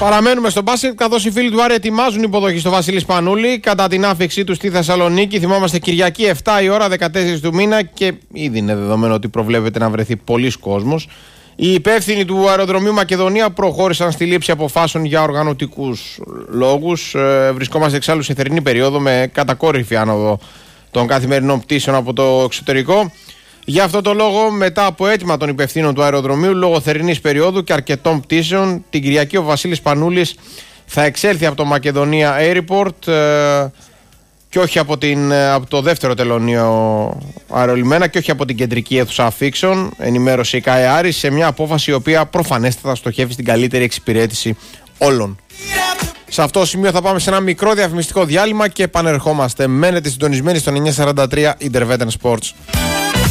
Παραμένουμε στο μπάσκετ, καθώς οι φίλοι του Άρη ετοιμάζουν υποδοχή στο Βασίλη Σπανούλη κατά την άφιξή του στη Θεσσαλονίκη. Θυμόμαστε Κυριακή 7 η ώρα 14 του μήνα και ήδη είναι δεδομένο ότι προβλέπεται να βρεθεί πολλής κόσμος. Οι υπεύθυνοι του Αεροδρομίου Μακεδονία προχώρησαν στη λήψη αποφάσεων για οργανωτικούς λόγους. Βρισκόμαστε εξάλλου σε θερινή περίοδο με κατακόρυφη άνοδο των καθημερινών πτήσεων από το εξωτερικό. Για αυτό το λόγο, μετά από αίτημα των υπευθύνων του αεροδρομίου, λόγω θερινής περίοδου και αρκετών πτήσεων, την Κυριακή ο Βασίλης Πανούλης θα εξέλθει από το Μακεδονία Airport και όχι από το δεύτερο τελωνείο αερολιμένα και όχι από την κεντρική αίθουσα αφήξεων, ενημέρωσε η ΚΑΕ Άρης, σε μια απόφαση η οποία προφανέστατα στοχεύει στην καλύτερη εξυπηρέτηση όλων. Σε αυτό το σημείο θα πάμε σε ένα μικρό διαφημιστικό διάλειμμα και επανερχόμαστε. Μένετε συντονισμένοι στο 943 Intervetan Sports.